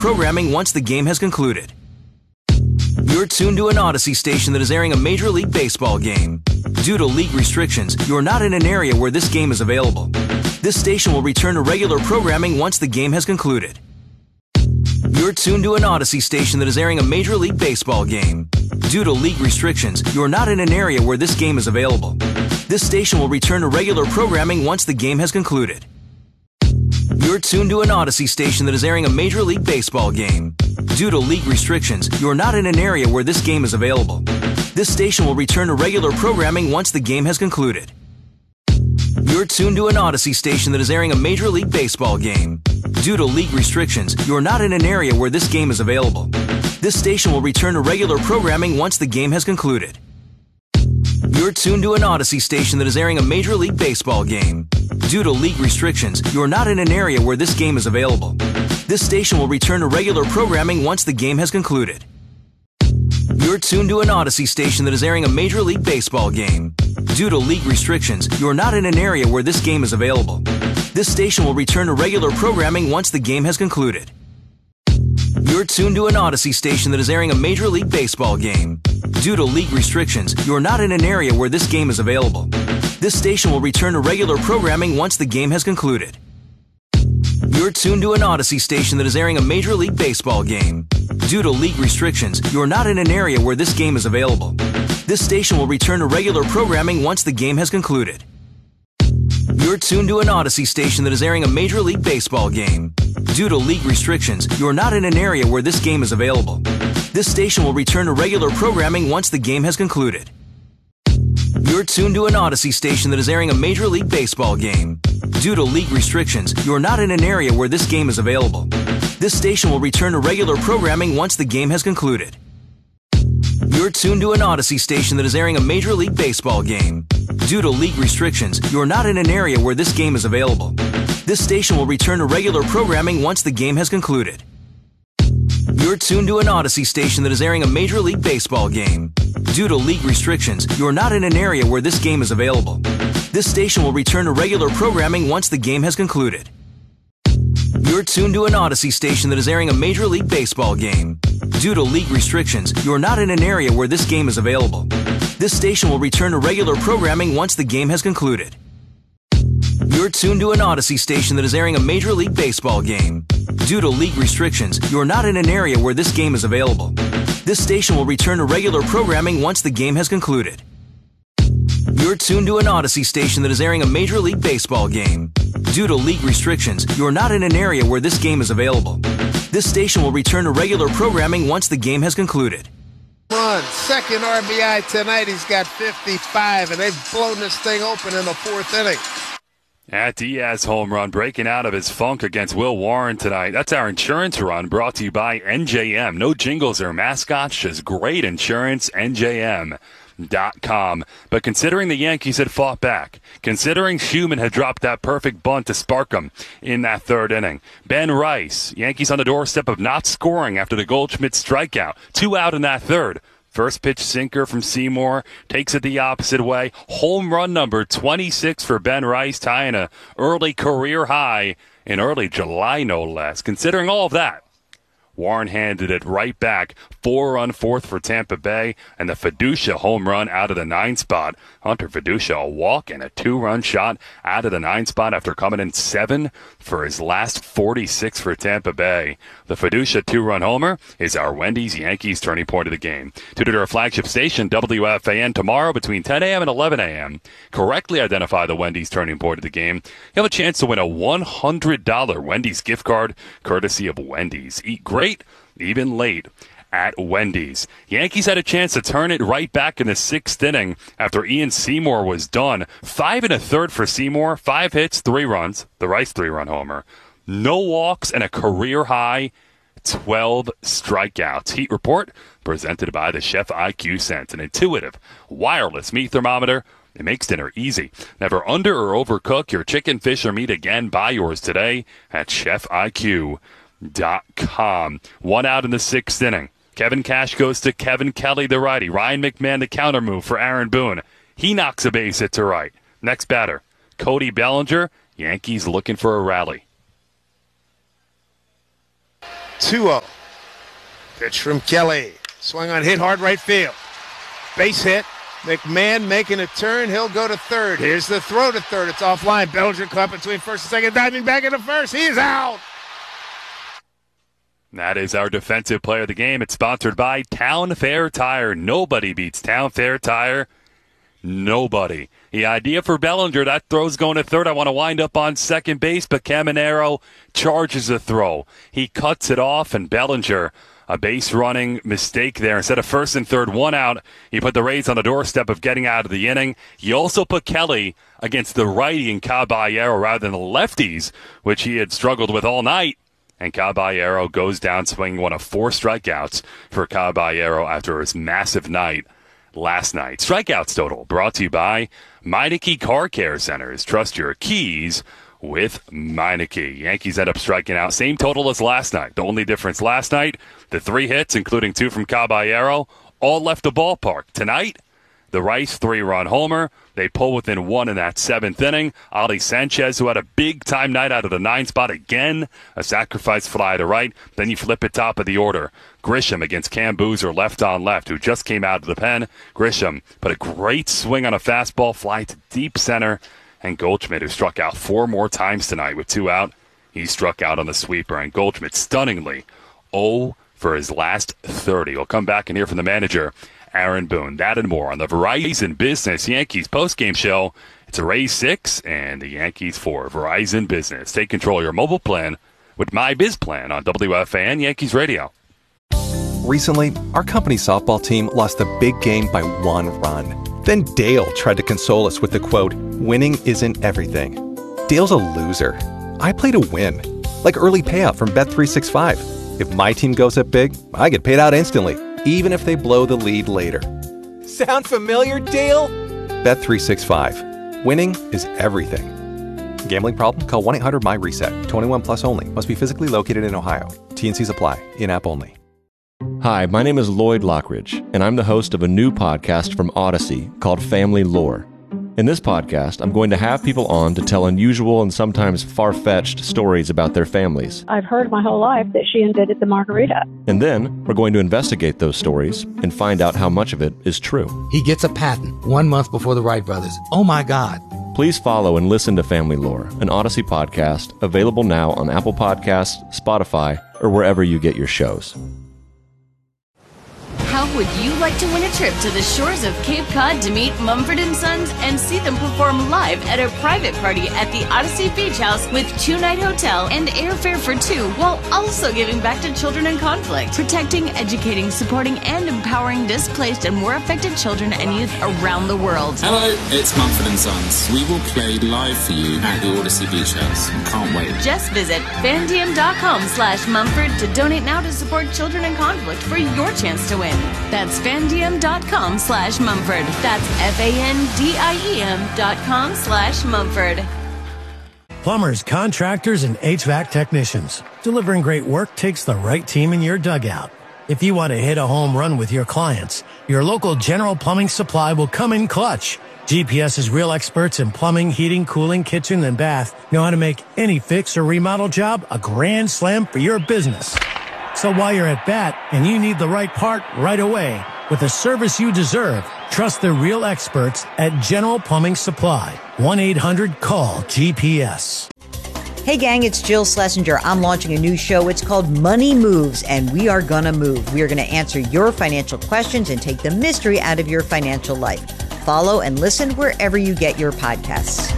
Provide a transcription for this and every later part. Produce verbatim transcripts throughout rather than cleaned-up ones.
programming once the game has concluded. You're tuned to an Odyssey station that is airing a Major League Baseball game. Due to league restrictions, you're not in an area where this game is available. This station will return to regular programming once the game has concluded. You're tuned to an Odyssey station that is airing a Major League Baseball game. Due to league restrictions, you're not in an area where this game is available. This station will return to regular programming once the game has concluded. You're tuned to an Odyssey station that is airing a Major League Baseball game. Due to league restrictions, you're not in an area where this game is available. This station will return to regular programming once the game has concluded. You're tuned to an Odyssey station that is airing a Major League Baseball game. Due to league restrictions, you're not in an area where this game is available. This station will return to regular programming once the game has concluded. You're tuned to an Odyssey station that is airing a Major League Baseball game. Due to league restrictions, you're not in an area where this game is available. This station will return to regular programming once the game has concluded. You're tuned to an Odyssey station that is airing a Major League Baseball game. Due to league restrictions, you're not in an area where this game is available. This station will return to regular programming once the game has concluded. You're tuned to an Odyssey station that is airing a Major League Baseball game. Due to league restrictions, you're not in an area where this game is available. This station will return to regular programming once the game has concluded. You're tuned to an Odyssey station that is airing a Major League Baseball game. Due to league restrictions, you're not in an area where this game is available. This station will return to regular programming once the game has concluded. You're tuned to an Odyssey station that is airing a Major League Baseball game. Due to league restrictions, you're not in an area where this game is available. This station will return to regular programming once the game has concluded. You're tuned to an Odyssey station that is airing a Major League Baseball game. Due to league restrictions, you're not in an area where this game is available. This station will return to regular programming once the game has concluded. You're tuned to an Odyssey station that is airing a Major League Baseball game. Due to league restrictions, you're not in an area where this game is available. This station will return to regular programming once the game has concluded. You're tuned to an Odyssey station that is airing a Major League Baseball game. Due to league restrictions, you're not in an area where this game is available. This station will return to regular programming once the game has concluded. You're tuned to an Odyssey station that is airing a Major League Baseball game. Due to league restrictions, you're not in an area where this game is available. This station will return to regular programming once the game has concluded. You're tuned to an Odyssey station that is airing a Major League Baseball game. Due to league restrictions, you're not in an area where this game is available. This station will return to regular programming once the game has concluded. You're tuned to an Odyssey station that is airing a Major League Baseball game. Due to league restrictions, you're not in an area where this game is available. This station will return to regular programming once the game has concluded. Run, second R B I tonight. He's got fifty-five, and they've blown this thing open in the fourth inning. At Diaz home run, breaking out of his funk against Will Warren tonight. That's our insurance run, brought to you by N J M. No jingles or mascots, just great insurance, N J M dot com. But considering the Yankees had fought back, considering Schumann had dropped that perfect bunt to spark them in that third inning, Ben Rice, Yankees on the doorstep of not scoring after the Goldschmidt strikeout, two out in that third. First pitch sinker from Seymour, takes it the opposite way. Home run number twenty-six for Ben Rice, tying an early career high in early July, no less. Considering all of that, Warren handed it right back. Four-run fourth for Tampa Bay, and the Fiducia home run out of the nine spot. Hunter Fiducia, a walk and a two-run shot out of the nine spot after coming in seven for his last forty-six for Tampa Bay. The Fiducia two-run homer is our Wendy's Yankees turning point of the game. Tune into our flagship station, W F A N, tomorrow between ten a.m. and eleven a.m. Correctly identify the Wendy's turning point of the game. You'll have a chance to win a one hundred dollars Wendy's gift card, courtesy of Wendy's. Eat great, even late at Wendy's. Yankees had a chance to turn it right back in the sixth inning after Ian Seymour was done. Five and a third for Seymour, five hits, three runs, the Rice three-run homer. No walks and a career-high twelve strikeouts. Heat Report presented by the Chef I Q Sense, an intuitive wireless meat thermometer. It makes dinner easy. Never under or overcook your chicken, fish, or meat again. Buy yours today at chef I Q dot com. One out in the sixth inning. Kevin Cash goes to Kevin Kelly, the righty. Ryan McMahon, the counter move for Aaron Boone. He knocks a base hit to right. Next batter, Cody Bellinger. Yankees looking for a rally. two oh. Pitch from Kelly. Swung on, hit hard right field. Base hit. McMahon making a turn. He'll go to third. Here's the throw to third. It's offline. Bellinger caught between first and second. Diving back into first. He's out. That is our defensive player of the game. It's sponsored by Town Fair Tire. Nobody beats Town Fair Tire. Nobody. The idea for Bellinger, that throw's going to third. I want to wind up on second base, but Caminero charges the throw. He cuts it off, and Bellinger, a base running mistake there. Instead of first and third, one out, he put the Rays on the doorstep of getting out of the inning. He also put Kelly against the righty in Caballero rather than the lefties, which he had struggled with all night. And Caballero goes down swinging one of four strikeouts for Caballero after his massive night last night. Strikeouts total brought to you by Meineke Car Care Centers. Trust your keys with Meineke. Yankees end up striking out. Same total as last night. The only difference last night, the three hits, including two from Caballero, all left the ballpark. Tonight, the Rice three-run homer. They pull within one in that seventh inning. Ali Sanchez, who had a big-time night out of the nine spot again, a sacrifice fly to right. Then you flip it top of the order. Grisham against Cam Boozer, left on left, who just came out of the pen. Grisham put a great swing on a fastball, fly to deep center. And Goldschmidt, who struck out four more times tonight with two out, he struck out on the sweeper. And Goldschmidt, stunningly, oh for his last thirty. We'll come back and hear from the manager, Aaron Boone. That and more on the Verizon Business Yankees postgame show. It's a Rays six and the Yankees four. Verizon Business. Take control of your mobile plan with My Biz Plan on W F A N Yankees Radio. Recently, our company's softball team lost a big game by one run. Then Dale tried to console us with the quote, "Winning isn't everything." Dale's a loser. I play to win. Like early payout from Bet three sixty-five. If my team goes up big, I get paid out instantly, even if they blow the lead later. Sound familiar, Dale? Bet three sixty-five. Winning is everything. Gambling problem? Call one eight hundred M Y reset. twenty-one plus only. Must be physically located in Ohio. T and Cs apply. In-app only. Hi, my name is Lloyd Lockridge, and I'm the host of a new podcast from Odyssey called Family Lore. In this podcast, I'm going to have people on to tell unusual and sometimes far-fetched stories about their families. I've heard my whole life that she invented the margarita. And then we're going to investigate those stories and find out how much of it is true. He gets a patent one month before the Wright brothers. Oh my God. Please follow and listen to Family Lore, an Odyssey podcast, available now on Apple Podcasts, Spotify, or wherever you get your shows. How would you like to win a trip to the shores of Cape Cod to meet Mumford and Sons and see them perform live at a private party at the Odyssey Beach House with two-night hotel and airfare for two, while also giving back to children in conflict, protecting, educating, supporting, and empowering displaced and war affected children and youth around the world? Hello, it's Mumford and Sons. We will play live for you at the Odyssey Beach House. Can't wait. Just visit fandiem.com slash Mumford to donate now to support children in conflict for your chance to win. That's fandiem.com slash Mumford. That's F-A-N-D-I-E-M dot com slash Mumford. Plumbers, contractors, and H V A C technicians. Delivering great work takes the right team in your dugout. If you want to hit a home run with your clients, your local General Plumbing Supply will come in clutch. GPS's real experts in plumbing, heating, cooling, kitchen, and bath know how to make any fix or remodel job a grand slam for your business. So while you're at bat and you need the right part right away, with the service you deserve, trust the real experts at General Plumbing Supply. one eight hundred call G P S. Hey gang, it's Jill Schlesinger. I'm launching a new show. It's called Money Moves, and we are gonna move. We are gonna answer your financial questions and take the mystery out of your financial life. Follow and listen wherever you get your podcasts.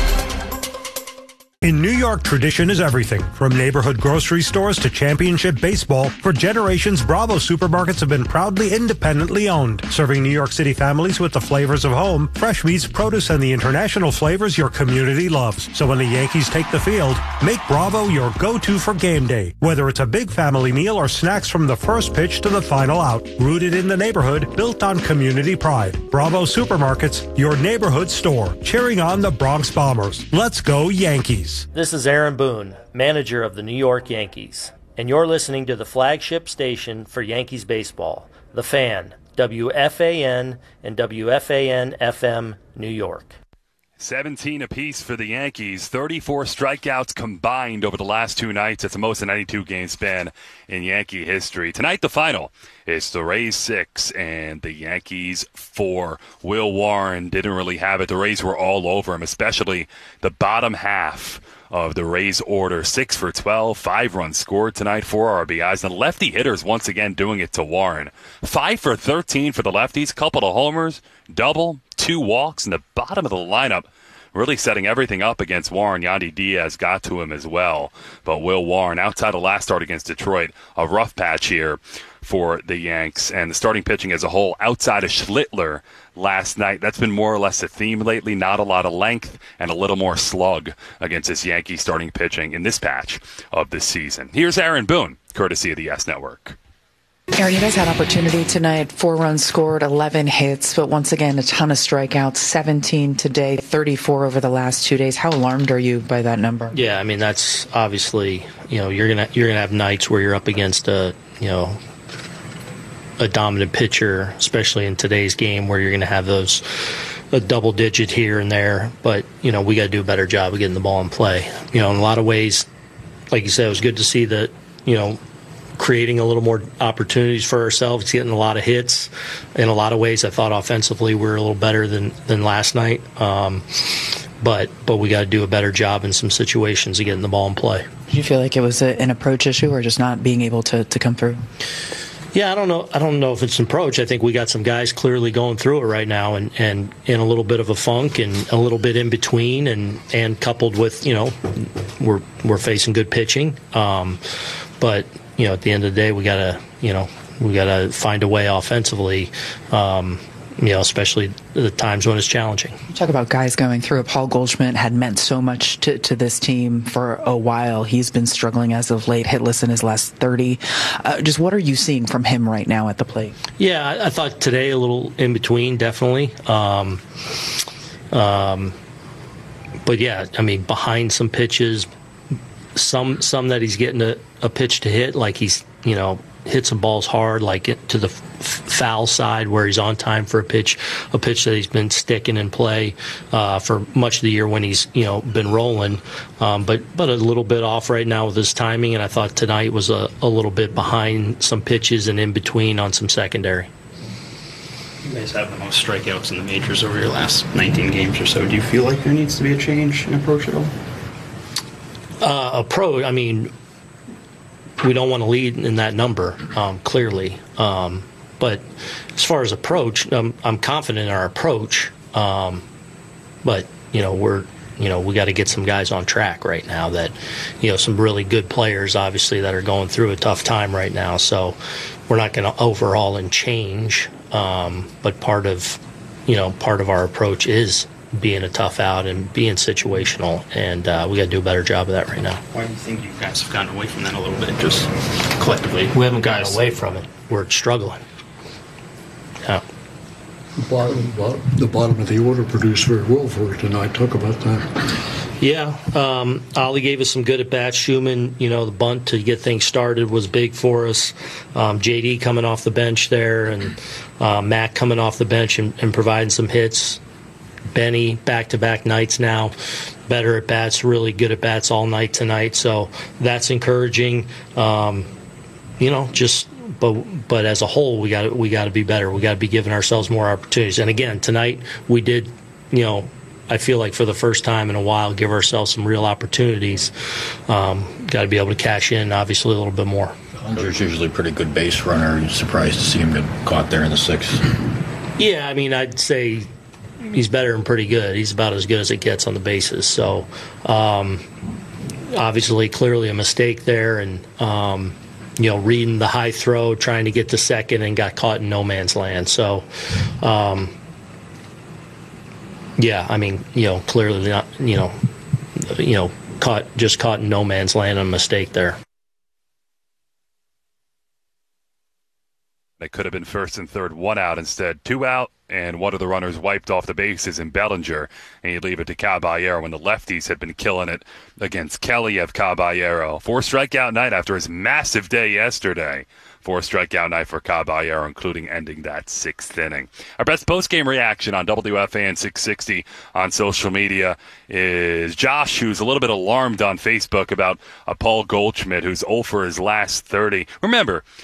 In New York, tradition is everything. From neighborhood grocery stores to championship baseball, for generations, Bravo supermarkets have been proudly independently owned, serving New York City families with the flavors of home, fresh meats, produce, and the international flavors your community loves. So when the Yankees take the field, make Bravo your go-to for game day. Whether it's a big family meal or snacks from the first pitch to the final out, rooted in the neighborhood, built on community pride. Bravo Supermarkets, your neighborhood store, cheering on the Bronx Bombers. Let's go Yankees. This is Aaron Boone, manager of the New York Yankees, and you're listening to the flagship station for Yankees baseball, The Fan, W F A N and W F A N F M, New York. seventeen apiece for the Yankees. thirty-four strikeouts combined over the last two nights. It's the most in any two-game span in Yankee history. Tonight, the final is the Rays six and the Yankees four. Will Warren didn't really have it. The Rays were all over him, especially the bottom half of the Rays order. Six for twelve, five runs scored tonight, four R B Is. And the lefty hitters once again doing it to Warren. Five for thirteen for the lefties, couple of homers, double, two walks, and the bottom of the lineup really setting everything up against Warren. Yandy Diaz got to him as well. But Will Warren, outside the last start against Detroit, a rough patch here for the Yanks. And the starting pitching as a whole, outside of Schlittler last night, that's been more or less a theme lately. Not a lot of length and a little more slug against this Yankee starting pitching in this patch of the season. Here's Aaron Boone, courtesy of the Yes Network. Aaron, you guys had opportunity tonight. Four runs scored, eleven hits, but once again, a ton of strikeouts, seventeen today, thirty-four over the last two days. How alarmed are you by that number? Yeah, I mean, that's obviously, you know, you're going to you're gonna have nights where you're up against a, you know, a dominant pitcher, especially in today's game where you're going to have those a double digit here and there. But, you know, we got to do a better job of getting the ball in play. You know, in a lot of ways, like you said, it was good to see that, you know, creating a little more opportunities for ourselves, getting a lot of hits. In a lot of ways, I thought offensively we were a little better than, than last night. Um, but but we got to do a better job in some situations of getting the ball in play. Did you feel like it was a, an approach issue or just not being able to, to come through? Yeah, I don't know. I don't know if it's an approach. I think we got some guys clearly going through it right now, and, and in a little bit of a funk, and a little bit in between, and, and coupled with, you know, we're we're facing good pitching. Um, but you know, at the end of the day, we gotta you know we gotta find a way offensively. Um, You know, especially the times when it's challenging. You talk about guys going through it. Paul Goldschmidt had meant so much to, to this team for a while. He's been struggling as of late, hitless in his last thirty. Uh, just what are you seeing from him right now at the plate? Yeah, I, I thought today a little in between, definitely. Um, um, but yeah, I mean, behind some pitches, some some that he's getting a, a pitch to hit, like he's, you know, hit some balls hard, like it, to the f- foul side where he's on time for a pitch, a pitch that he's been sticking in play uh, for much of the year when he's, you know, been rolling. Um, but but a little bit off right now with his timing, and I thought tonight was a, a little bit behind some pitches and in between on some secondary. You guys have the most strikeouts in the majors over your last nineteen games or so. Do you feel like there needs to be a change in approach at all? Uh, approach, I mean, we don't want to lead in that number, um, clearly. Um, but as far as approach, um, I'm confident in our approach. Um, but, you know, we're, you know, we got to get some guys on track right now that, you know, some really good players, obviously, that are going through a tough time right now. So we're not going to overhaul and change. Um, but part of, you know, part of our approach is being a tough out and being situational, and uh, we got to do a better job of that right now. Why do you think you guys have gotten away from that a little bit, just collectively? We haven't gotten away from it. We're struggling. Yeah. The bottom, the bottom of the order produced very well for you tonight. Talk about that. Yeah, um, Ollie gave us some good at-bats. Schumann, you know, the bunt to get things started was big for us. Um, J D coming off the bench there, and uh, Matt coming off the bench and, and providing some hits. Benny, back-to-back nights now, better at bats, really good at bats all night tonight. So that's encouraging. Um, you know, just but but as a whole, we got we got to be better. We got to be giving ourselves more opportunities. And again, tonight we did, you know, I feel like for the first time in a while, give ourselves some real opportunities. Um, got to be able to cash in, obviously, a little bit more. Hunter's usually a pretty good base runner. You're surprised to see him get caught there in the sixth. Yeah, I mean, I'd say he's better than pretty good. He's about as good as it gets on the bases. So, um, obviously, clearly a mistake there. And, um, you know, reading the high throw, trying to get to second, and got caught in no man's land. So, um, yeah, I mean, you know, clearly not, you know, you know, caught just caught in no man's land, a mistake there. They could have been first and third, one out instead. Two out, and one of the runners wiped off the bases in Bellinger, and he'd leave it to Caballero when the lefties had been killing it against Kelly of Caballero. Four strikeout night after his massive day yesterday. Four strikeout night for Caballero, including ending that sixth inning. Our best post-game reaction on W F A N six sixty on social media is Josh, who's a little bit alarmed on Facebook about a Paul Goldschmidt, who's oh for his last thirty. Remember,